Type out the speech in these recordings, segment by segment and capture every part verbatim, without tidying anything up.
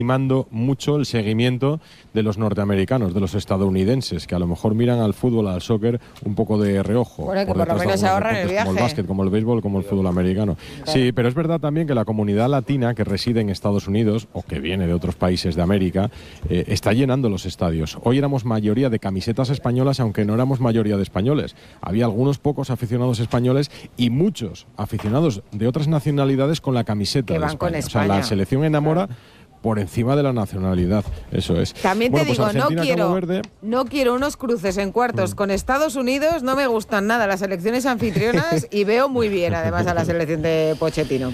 mando mucho el seguimiento de los norteamericanos, de los estadounidenses, que a lo mejor miran al fútbol, al soccer, un poco de reojo. Bueno, que por por lo detrás de menos se algunos ahorran el deportes, como el viaje. básquet, como el béisbol, como el fútbol americano. Claro. Sí, pero es verdad también que la comunidad latina que reside en Estados Unidos, o que viene de otros países de América, eh, está llenando los estadios. Hoy éramos mayoría de camisetas españolas, aunque no éramos mayoría de españoles. Había algunos pocos aficionados españoles y muchos aficionados de otras nacionalidades con la camiseta Que de van España. con O España. sea, la selección enamora Claro. por encima de la nacionalidad, eso es. También bueno, te pues digo, no Argentina, quiero, Cabo Verde, no quiero unos cruces en cuartos mm. con Estados Unidos, no me gustan nada las selecciones anfitrionas y veo muy bien además a la selección de Pochettino.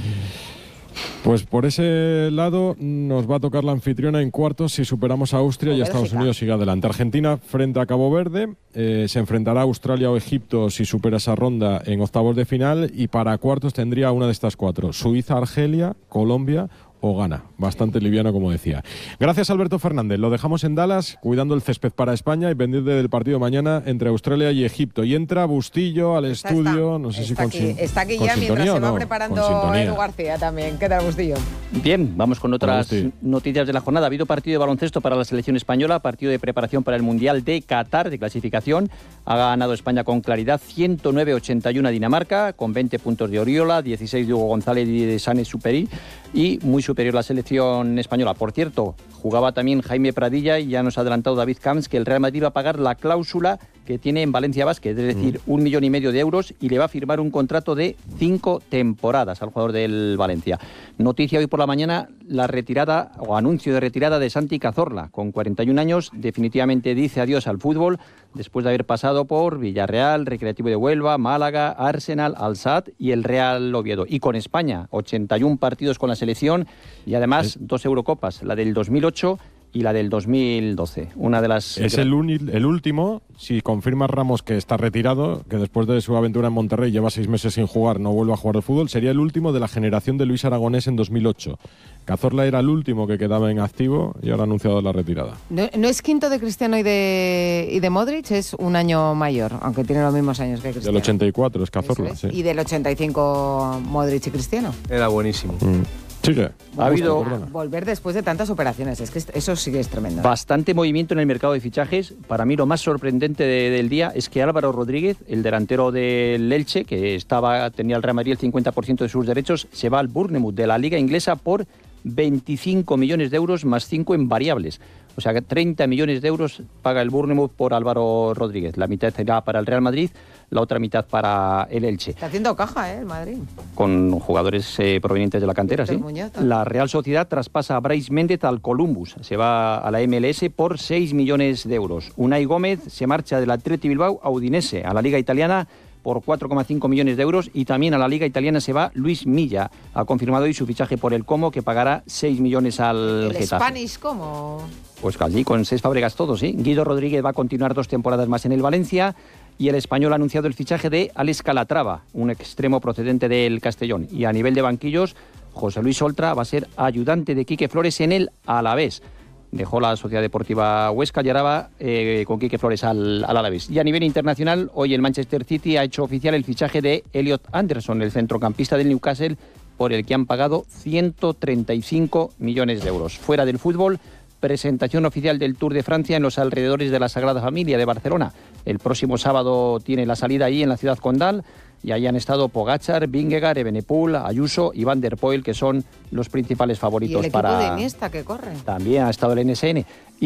Pues por ese lado nos va a tocar la anfitriona en cuartos si superamos a Austria y Estados Unidos sigue adelante. Argentina frente a Cabo Verde, eh, se enfrentará a Australia o Egipto si supera esa ronda en octavos de final, y para cuartos tendría una de estas cuatro: Suiza, Argelia, Colombia o Ghana. Bastante liviano, como decía. Gracias, Alberto Fernández. Lo dejamos en Dallas, cuidando el césped para España y pendiente del partido mañana entre Australia y Egipto. Y entra Bustillo al está, estudio, está, no sé está si con aquí, Está aquí ya mientras se va no, preparando Edu García también. ¿Qué tal, Bustillo? Bien, vamos con otras noticias de la jornada. Ha habido partido de baloncesto para la selección española, partido de preparación para el Mundial de Qatar, de clasificación. Ha ganado España con claridad, ciento nueve a ochenta y uno a Dinamarca, con veinte puntos de Oriola, dieciséis de Hugo González y de Sané Superi, y muy superior la selección española. Por cierto, jugaba también Jaime Pradilla y ya nos ha adelantado David Camps que el Real Madrid va a pagar la cláusula que tiene en Valencia Basket, es decir, mm. un millón y medio de euros, y le va a firmar un contrato de cinco temporadas al jugador del Valencia. Noticia hoy por la mañana, la retirada o anuncio de retirada de Santi Cazorla, con cuarenta y un años, definitivamente dice adiós al fútbol, después de haber pasado por Villarreal, Recreativo de Huelva, Málaga, Arsenal, Al-Sadd y el Real Oviedo. Y con España, ochenta y uno partidos con la selección y además es... dos Eurocopas, la del dos mil ocho y la del dos mil doce. Una de las... Es el, uni, el último, si confirma Ramos que está retirado, que después de su aventura en Monterrey lleva seis meses sin jugar, no vuelve a jugar al fútbol, sería el último de la generación de Luis Aragonés en dos mil ocho. Cazorla era el último que quedaba en activo y ahora ha anunciado la retirada. No, no es quinto de Cristiano y de, y de Modric, es un año mayor, aunque tiene los mismos años que Cristiano. Del ochenta y cuatro es Cazorla, es. sí. Y del ochenta y cinco Modric y Cristiano. Era buenísimo. Mm. Sigue. Ha habido volver después de tantas operaciones, es que eso sí que es tremendo. Bastante movimiento en el mercado de fichajes. Para mí lo más sorprendente de, del día es que Álvaro Rodríguez, el delantero del Elche, que estaba tenía el Real Madrid el cincuenta por ciento de sus derechos, se va al Bournemouth de la Liga Inglesa por veinticinco millones de euros más cinco en variables. O sea que treinta millones de euros paga el Bournemouth por Álvaro Rodríguez. La mitad será para el Real Madrid, la otra mitad para el Elche. Está haciendo caja, ¿eh? El Madrid. Con jugadores eh, provenientes de la cantera, sí. La Real Sociedad traspasa a Brais Méndez al Columbus. Se va a la M L S por seis millones de euros. Unai Gómez se marcha del Athletic Bilbao a Udinese, a la Liga Italiana, por cuatro coma cinco millones de euros, y también a la Liga Italiana se va Luis Milla. Ha confirmado hoy su fichaje por el Como, que pagará seis millones al ¿El Getafe. Spanish Como? Pues allí con seis Fábregas todos, ¿sí? Guido Rodríguez va a continuar dos temporadas más en el Valencia, y el Español ha anunciado el fichaje de Alex Calatrava, un extremo procedente del Castellón. Y a nivel de banquillos, José Luis Oltra va a ser ayudante de Quique Flores en el Alavés. Dejó la Sociedad Deportiva Huesca y ahora va eh, con Quique Flores al, al Alavés. Y a nivel internacional, hoy el Manchester City ha hecho oficial el fichaje de Elliot Anderson, el centrocampista del Newcastle, por el que han pagado ciento treinta y cinco millones de euros. Fuera del fútbol, presentación oficial del Tour de Francia en los alrededores de la Sagrada Familia de Barcelona. El próximo sábado tiene la salida ahí en la ciudad condal, y ahí han estado Pogačar, Vingegaard, Evenepoel, Ayuso y Van der Poel, que son los principales favoritos. ¿Y el equipo para... de Iniesta que corre? También ha estado el N S N.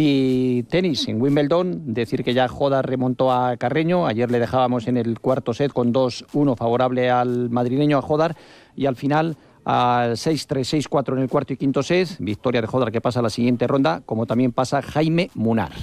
Y tenis en Wimbledon, decir que ya Joda remontó a Carreño. Ayer le dejábamos en el cuarto set con dos uno favorable al madrileño, a Jodar, y al final al seis tres, seis cuatro en el cuarto y quinto set, victoria de Jodar, que pasa a la siguiente ronda, como también pasa Jaime Munar.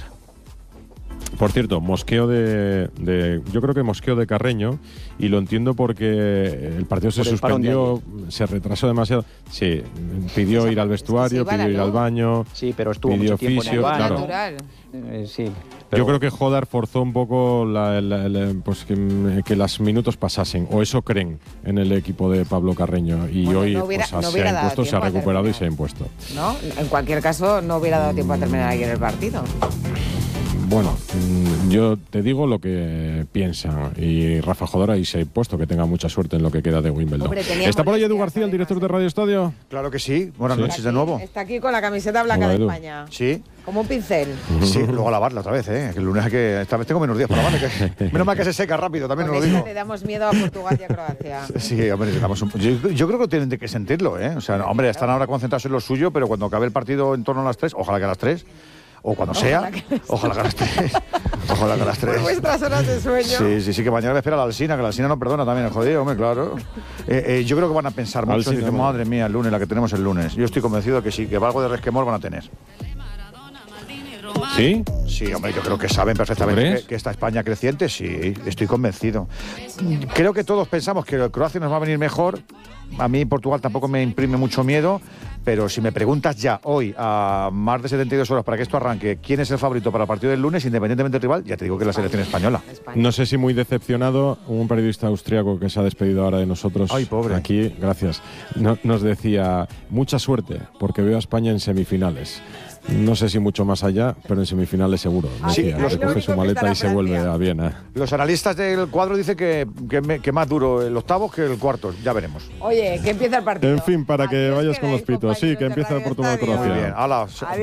Por cierto, mosqueo de, de... Yo creo que mosqueo de Carreño, y lo entiendo porque el partido se Por el suspendió, se retrasó demasiado. Sí, pidió ir al vestuario, sí, sí, pidió ir al baño, sí, pero estuvo pidió mucho tiempo fisio, en el baño. claro. Natural. Eh, sí, pero... Yo creo que Jodar forzó un poco la, la, la, pues que, que los minutos pasasen, o eso creen en el equipo de Pablo Carreño, y bueno, hoy no hubiera, pues, no se ha impuesto, se ha recuperado y se ha impuesto. ¿No? En cualquier caso, no hubiera dado tiempo a terminar ayer el partido. bueno, yo te digo lo que piensan. Y Rafa Jodora y se ha puesto que tenga mucha suerte en lo que queda de Wimbledon. Hombre, ¿está por ahí Edu García, el director de Radio Estadio? Claro que sí. Buenas ¿Sí? noches de nuevo. Está aquí con la camiseta blanca Hola, de Edu. España. Sí. Como un pincel. Sí, luego a lavarla otra vez, ¿eh? Que el lunes hay que... Esta vez tengo menos días para lavarla. Que... Menos mal que se seca rápido, también Porque os lo digo. le damos miedo a Portugal y a Croacia. Sí, hombre, damos un... yo, yo creo que tienen que sentirlo, ¿eh? O sea, hombre, están ahora concentrados en lo suyo, pero cuando acabe el partido en torno a las tres, ojalá que a las tres, o cuando Ojalá sea, que- ojalá que a las tres. Ojalá que a las tres. Vuestras horas de sueño. Sí, sí, sí, que mañana me espera la Alsina, que la Alsina no perdona también, el jodido, hombre, claro. Eh, eh, yo creo que van a pensar mucho Alsina, y dicen, hombre. madre mía, el lunes, la que tenemos el lunes. Yo estoy convencido de que sí, que algo de resquemor van a tener. ¿Sí? Sí, hombre, yo creo que saben perfectamente ¿Crees? que, que esta España creciente, sí, estoy convencido. Creo que todos pensamos que Croacia nos va a venir mejor. A mí Portugal tampoco me imprime mucho miedo, pero si me preguntas ya hoy, a más de setenta y dos horas para que esto arranque, quién es el favorito para el partido del lunes, independientemente del rival, ya te digo que es la selección española. No sé si muy decepcionado, un periodista austriaco que se ha despedido ahora de nosotros. Ay, pobre. Aquí, gracias. No- nos decía, mucha suerte, porque veo a España en semifinales. No sé si mucho más allá, pero en semifinales seguro. Sí, Decía, ahí lo recoge único su que maleta está y se la vuelve Francia. a Viena. Los analistas del cuadro dicen que, que, me- que más duro el octavo que el cuarto, ya veremos. Oye, que empieza el partido. En fin, para que Adiós, vayas con los quedáis, pitos. Sí, compañeros que de empieza Radio Portugal-Croacia. Estadio. Muy bien, hala. Adiós.